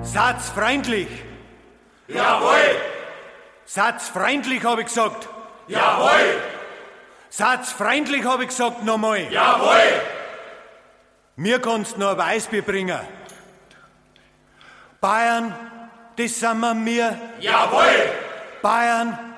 Seid's freundlich. Jawohl! Seid's freundlich, hab ich gesagt. Jawohl! Seid's freundlich, hab ich gesagt, nochmal. Jawohl! Mir kannst noch ein Weißbier bringen. Bayern, das sind wir. Jawohl! Bayern,